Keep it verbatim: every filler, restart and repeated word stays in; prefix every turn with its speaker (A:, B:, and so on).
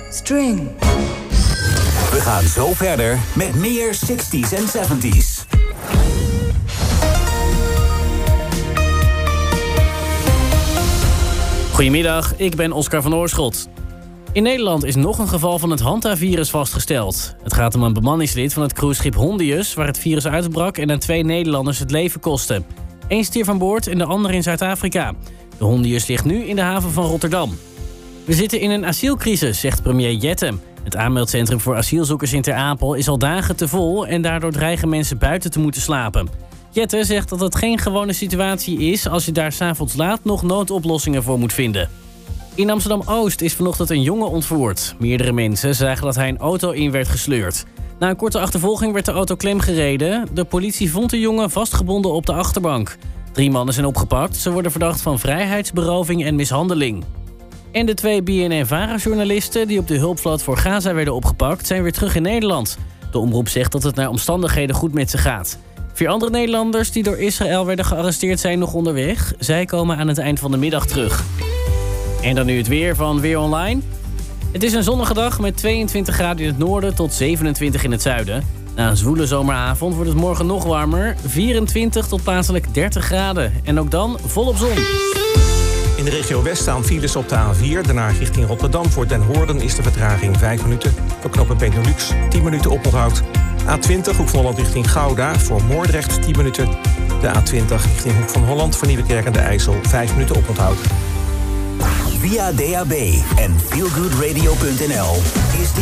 A: String.
B: We gaan zo verder met meer zestig's en zeventig's.
C: Goedemiddag, ik ben Oscar van Oorschot. In Nederland is nog een geval van het Hanta-virus vastgesteld. Het gaat om een bemanningslid van het cruiseschip Hondius, waar het virus uitbrak en aan twee Nederlanders het leven kostte. Eén stierf aan boord en de ander in Zuid-Afrika. De Hondius ligt nu in de haven van Rotterdam. We zitten in een asielcrisis, zegt premier Jette. Het aanmeldcentrum voor asielzoekers in Ter Apel is al dagen te vol en daardoor dreigen mensen buiten te moeten slapen. Jette zegt dat het geen gewone situatie is als je daar 's avonds laat nog noodoplossingen voor moet vinden. In Amsterdam-Oost is vanochtend een jongen ontvoerd. Meerdere mensen zagen dat hij een auto in werd gesleurd. Na een korte achtervolging werd de auto klemgereden. De politie vond de jongen vastgebonden op de achterbank. Drie mannen zijn opgepakt. Ze worden verdacht van vrijheidsberoving en mishandeling. En de twee B N N-Vara-journalisten die op de hulpvloot voor Gaza werden opgepakt zijn weer terug in Nederland. De omroep zegt dat het naar omstandigheden goed met ze gaat. Vier andere Nederlanders die door Israël werden gearresteerd zijn nog onderweg. Zij komen aan het eind van de middag terug. En dan nu het weer van Weer Online. Het is een zonnige dag met tweeëntwintig graden in het noorden tot zevenentwintig in het zuiden. Na een zwoele zomeravond wordt het morgen nog warmer. vierentwintig tot plaatselijk dertig graden. En ook dan volop zon.
D: In de regio West staan files op de A vier. Daarna richting Rotterdam. Voor Den Hoorn is de vertraging vijf minuten. Voor knooppunt Benelux tien minuten oponthoud. A twintig Hoek van Holland richting Gouda. Voor Moordrecht tien minuten. De A twintig richting Hoek van Holland. Voor Nieuwekerk aan de IJssel vijf minuten oponthoud.
B: Via D A B en feelgoodradio punt n l is